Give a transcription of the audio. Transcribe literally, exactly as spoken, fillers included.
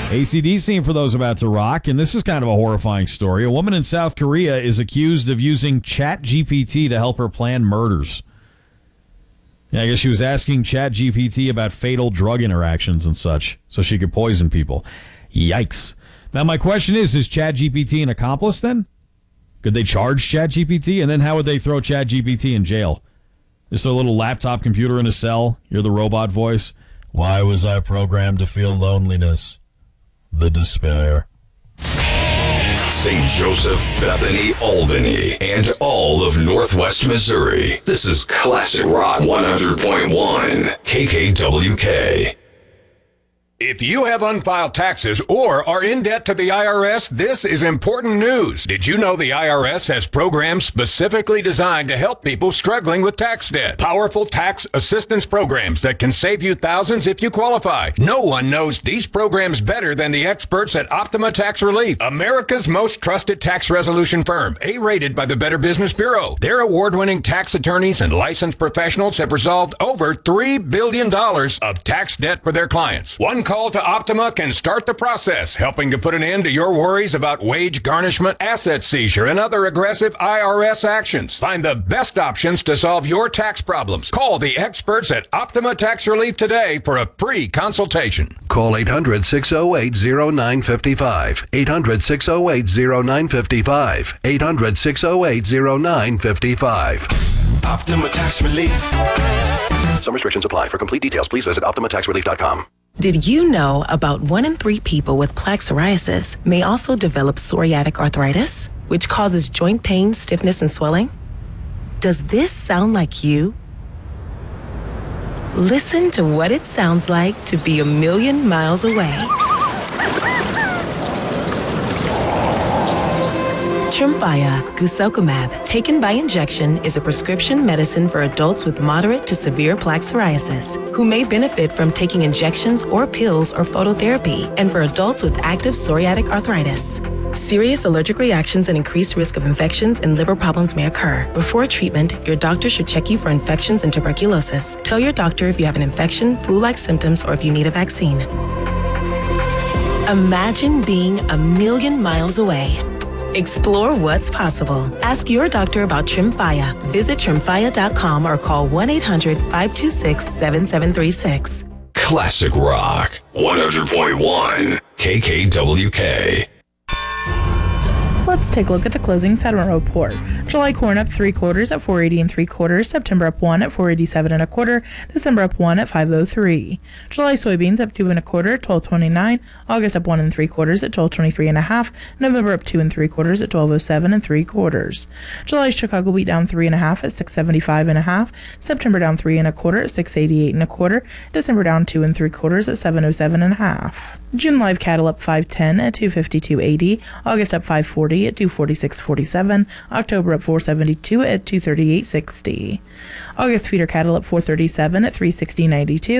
A C D C for those about to rock, and this is kind of a horrifying story. A woman in South Korea is accused of using ChatGPT to help her plan murders. Yeah, I guess she was asking ChatGPT about fatal drug interactions and such, so she could poison people. Yikes. Now, my question is, is ChatGPT an accomplice then? Could they charge ChatGPT? And then how would they throw ChatGPT in jail? Just a little laptop computer in a cell? You're the robot voice? Why was I programmed to feel loneliness? The despair. Saint Joseph, Bethany, Albany, and all of Northwest Missouri. This is Classic Rock one hundred point one, K K W K. If you have unfiled taxes or are in debt to the I R S, this is important news. Did you know the I R S has programs specifically designed to help people struggling with tax debt? Powerful tax assistance programs that can save you thousands if you qualify. No one knows these programs better than the experts at Optima Tax Relief, America's most trusted tax resolution firm, A-rated by the Better Business Bureau. Their award-winning tax attorneys and licensed professionals have resolved over three billion dollars of tax debt for their clients. One call to Optima can start the process, helping to put an end to your worries about wage garnishment, asset seizure, and other aggressive I R S actions. Find the best options to solve your tax problems. Call the experts at Optima Tax Relief today for a free consultation. Call eight hundred, six oh eight, oh nine five five. eight hundred, six oh eight, oh nine five five. eight hundred, six oh eight, oh nine five five. Optima Tax Relief. Some restrictions apply. For complete details, please visit optima tax relief dot com. Did you know about one in three people with plaque psoriasis may also develop psoriatic arthritis, which causes joint pain, stiffness, and swelling? Does this sound like you? Listen to what it sounds like to be a million miles away. Tremfya guselkumab, taken by injection, is a prescription medicine for adults with moderate to severe plaque psoriasis who may benefit from taking injections or pills or phototherapy, and for adults with active psoriatic arthritis. Serious allergic reactions and increased risk of infections and liver problems may occur. Before treatment, your doctor should check you for infections and tuberculosis. Tell your doctor if you have an infection, flu-like symptoms, or if you need a vaccine. Imagine being a million miles away. Explore what's possible. Ask your doctor about Tremfya. Visit tremfya dot com or call one eight hundred, five two six, seven seven three six. Classic Rock one hundred point one, K K W K. Let's take a look at the closing settlement report. July corn up three quarters at four eighty and three quarters. September up one at four eighty-seven and a quarter. December up one at five oh three. July soybeans up two and a quarter at twelve twenty-nine. August up one and three quarters at twelve twenty-three and a half. November up two and three quarters at twelve oh seven and three quarters. July Chicago wheat down three and a half at six seventy-five and a half. September down three and a quarter at six eighty-eight and a quarter. December down two and three quarters at seven oh seven and a half. June live cattle up five ten at two fifty-two eighty. August up five forty at two forty-six forty-seven. October up four seventy-two at two thirty-eight sixty. August feeder cattle up four thirty-seven at three sixty ninety-two.